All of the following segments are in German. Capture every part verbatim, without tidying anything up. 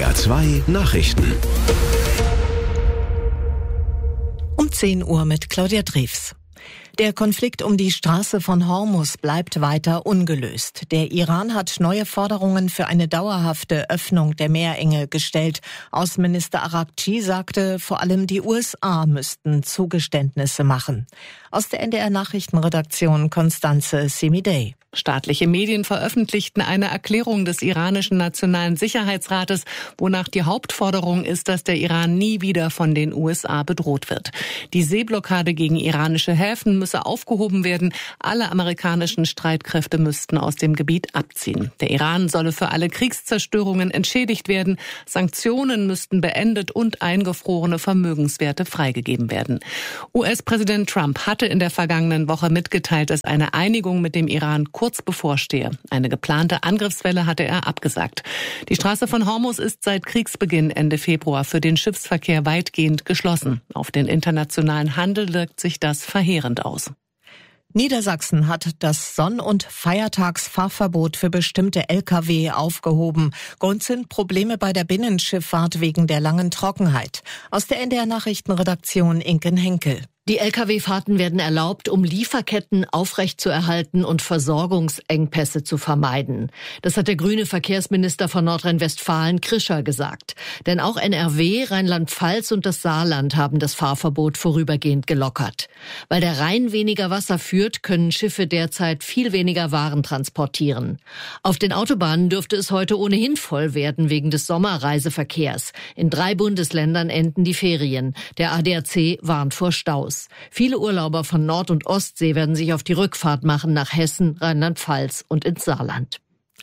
R zwei Nachrichten. Um zehn Uhr mit Claudia Drews. Der Konflikt um die Straße von Hormuz bleibt weiter ungelöst. Der Iran hat neue Forderungen für eine dauerhafte Öffnung der Meerenge gestellt. Außenminister Araqchi sagte, vor allem die U S A müssten Zugeständnisse machen. Aus der N D R-Nachrichtenredaktion Constanze Semidey. Staatliche Medien veröffentlichten eine Erklärung des iranischen Nationalen Sicherheitsrates, wonach die Hauptforderung ist, dass der Iran nie wieder von den U S A bedroht wird. Die Seeblockade gegen iranische Häfen müsse aufgehoben werden. Alle amerikanischen Streitkräfte müssten aus dem Gebiet abziehen. Der Iran solle für alle Kriegszerstörungen entschädigt werden. Sanktionen müssten beendet und eingefrorene Vermögenswerte freigegeben werden. U S-Präsident Trump hatte in der vergangenen Woche mitgeteilt, dass eine Einigung mit dem Iran kurz bevorstehe. Eine geplante Angriffswelle hatte er abgesagt. Die Straße von Hormuz ist seit Kriegsbeginn Ende Februar für den Schiffsverkehr weitgehend geschlossen. Auf den internationalen Handel wirkt sich das verheerend aus. Niedersachsen hat das Sonn- und Feiertagsfahrverbot für bestimmte L K W aufgehoben. Grund sind Probleme bei der Binnenschifffahrt wegen der langen Trockenheit. Aus der N D R-Nachrichtenredaktion Inken Henkel. Die L K W-Fahrten werden erlaubt, um Lieferketten aufrechtzuerhalten und Versorgungsengpässe zu vermeiden. Das hat der grüne Verkehrsminister von Nordrhein-Westfalen, Krischer, gesagt. Denn auch N R W, Rheinland-Pfalz und das Saarland haben das Fahrverbot vorübergehend gelockert. Weil der Rhein weniger Wasser führt, können Schiffe derzeit viel weniger Waren transportieren. Auf den Autobahnen dürfte es heute ohnehin voll werden wegen des Sommerreiseverkehrs. In drei Bundesländern enden die Ferien. Der A D A C warnt vor Staus. Viele Urlauber von Nord- und Ostsee werden sich auf die Rückfahrt machen nach Hessen, Rheinland-Pfalz und ins Saarland.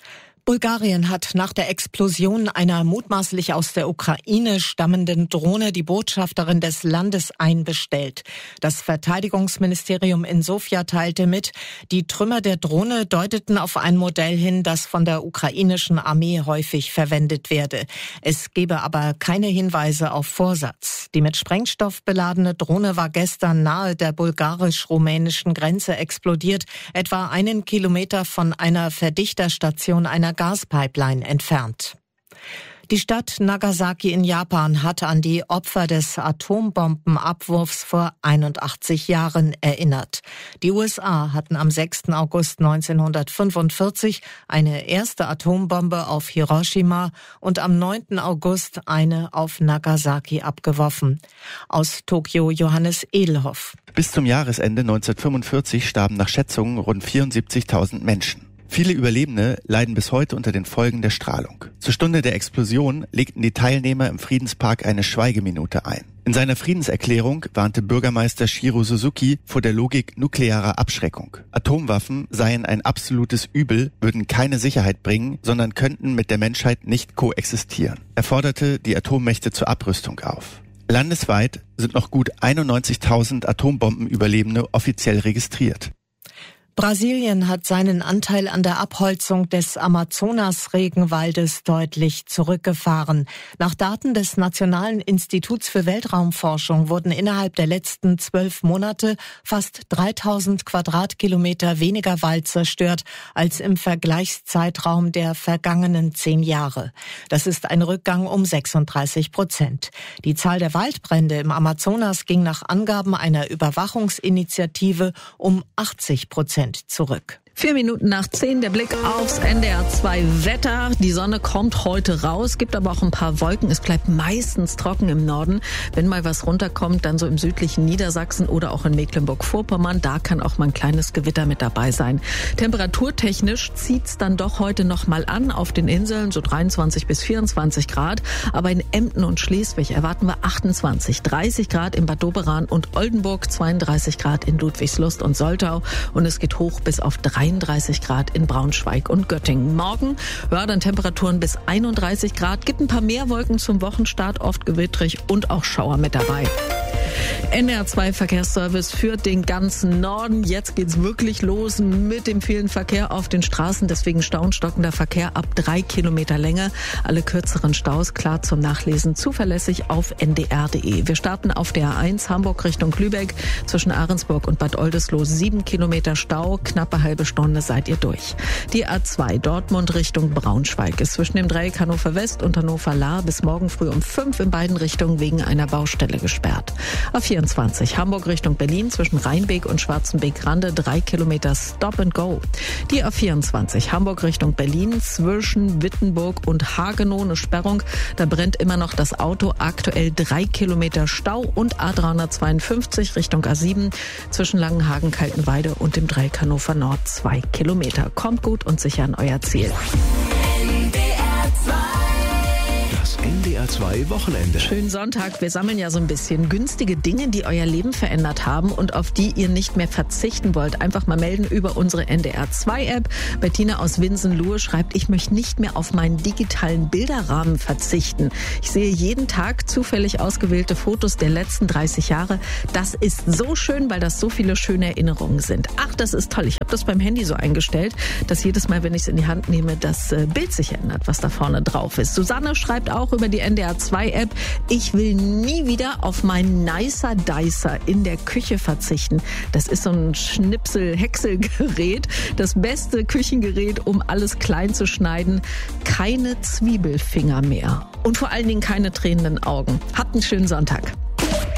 Bulgarien hat nach der Explosion einer mutmaßlich aus der Ukraine stammenden Drohne die Botschafterin des Landes einbestellt. Das Verteidigungsministerium in Sofia teilte mit, die Trümmer der Drohne deuteten auf ein Modell hin, das von der ukrainischen Armee häufig verwendet werde. Es gebe aber keine Hinweise auf Vorsatz. Die mit Sprengstoff beladene Drohne war gestern nahe der bulgarisch-rumänischen Grenze explodiert, etwa einen Kilometer von einer Verdichterstation einer Gaspipeline entfernt. Die Stadt Nagasaki in Japan hat an die Opfer des Atombombenabwurfs vor einundachtzig Jahren erinnert. Die U S A hatten am sechsten August neunzehnhundertfünfundvierzig eine erste Atombombe auf Hiroshima und am neunten August eine auf Nagasaki abgeworfen. Aus Tokio Johannes Edelhoff. Bis zum Jahresende neunzehnhundertfünfundvierzig starben nach Schätzungen rund vierundsiebzigtausend Menschen. Viele Überlebende leiden bis heute unter den Folgen der Strahlung. Zur Stunde der Explosion legten die Teilnehmer im Friedenspark eine Schweigeminute ein. In seiner Friedenserklärung warnte Bürgermeister Shiro Suzuki vor der Logik nuklearer Abschreckung. Atomwaffen seien ein absolutes Übel, würden keine Sicherheit bringen, sondern könnten mit der Menschheit nicht koexistieren. Er forderte die Atommächte zur Abrüstung auf. Landesweit sind noch gut einundneunzigtausend Atombombenüberlebende offiziell registriert. Brasilien hat seinen Anteil an der Abholzung des Amazonas-Regenwaldes deutlich zurückgefahren. Nach Daten des Nationalen Instituts für Weltraumforschung wurden innerhalb der letzten zwölf Monate fast dreitausend Quadratkilometer weniger Wald zerstört als im Vergleichszeitraum der vergangenen zehn Jahre. Das ist ein Rückgang um sechsunddreißig Prozent. Die Zahl der Waldbrände im Amazonas ging nach Angaben einer Überwachungsinitiative um achtzig Prozent zurück. Vier Minuten nach zehn, der Blick aufs N D R zwei Wetter. Die Sonne kommt heute raus, gibt aber auch ein paar Wolken. Es bleibt meistens trocken im Norden. Wenn mal was runterkommt, dann so im südlichen Niedersachsen oder auch in Mecklenburg-Vorpommern. Da kann auch mal ein kleines Gewitter mit dabei sein. Temperaturtechnisch zieht's dann doch heute noch mal an. Auf den Inseln so dreiundzwanzig bis vierundzwanzig Grad. Aber in Emden und Schleswig erwarten wir achtundzwanzig, dreißig Grad in Bad Doberan und Oldenburg, zweiunddreißig Grad in Ludwigslust und Soltau. Und es geht hoch bis auf dreiunddreißig Grad in Braunschweig und Göttingen. Morgen, ja, dann Temperaturen bis einunddreißig Grad. Gibt ein paar mehr Wolken zum Wochenstart, oft gewittrig und auch Schauer mit dabei. N D R zwei Verkehrsservice führt den ganzen Norden. Jetzt geht's wirklich los mit dem vielen Verkehr auf den Straßen. Deswegen Stau und stockender Verkehr ab drei Kilometer Länge. Alle kürzeren Staus klar zum Nachlesen zuverlässig auf n d r punkt d e. Wir starten auf der A eins Hamburg Richtung Lübeck. Zwischen Ahrensburg und Bad Oldesloe sieben Kilometer Stau. Knappe halbe Stunde seid ihr durch. Die A zwei Dortmund Richtung Braunschweig ist zwischen dem Dreieck Hannover West und Hannover Lahr bis morgen früh um fünf in beiden Richtungen wegen einer Baustelle gesperrt. A vierundzwanzig Hamburg Richtung Berlin zwischen Rheinbeek und Schwarzenbeek-Rande drei Kilometer Stop and Go. Die A vierundzwanzig Hamburg Richtung Berlin zwischen Wittenburg und Hagenow eine Sperrung. Da brennt immer noch das Auto. Aktuell drei Kilometer Stau und A dreihundertzweiundfünfzig Richtung A sieben zwischen Langenhagen, Kaltenweide und dem Dreieck Hannover Nord zwei Kilometer. Kommt gut und sicher an euer Ziel. N D R zwei Wochenende. Schönen Sonntag. Wir sammeln ja so ein bisschen günstige Dinge, die euer Leben verändert haben und auf die ihr nicht mehr verzichten wollt. Einfach mal melden über unsere N D R zwei App. Bettina aus Winsenlohe schreibt, ich möchte nicht mehr auf meinen digitalen Bilderrahmen verzichten. Ich sehe jeden Tag zufällig ausgewählte Fotos der letzten dreißig Jahre. Das ist so schön, weil das so viele schöne Erinnerungen sind. Ach, das ist toll. Ich habe das beim Handy so eingestellt, dass jedes Mal, wenn ich es in die Hand nehme, das Bild sich ändert, was da vorne drauf ist. Susanne schreibt auch über die N D R zwei App, ich will nie wieder auf meinen Nicer Dicer in der Küche verzichten. Das ist so ein Schnipsel-Häckselgerät, das beste Küchengerät, um alles klein zu schneiden. Keine Zwiebelfinger mehr. Und vor allen Dingen keine tränenden Augen. Habt einen schönen Sonntag.